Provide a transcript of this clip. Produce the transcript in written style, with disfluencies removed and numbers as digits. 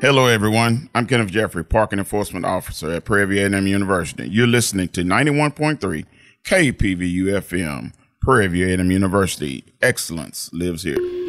Hello, everyone. I'm Kenneth Jeffrey, Parking Enforcement Officer at Prairie View A&M University. You're listening to 91.3 KPVU FM, Prairie View A&M University. Excellence lives here.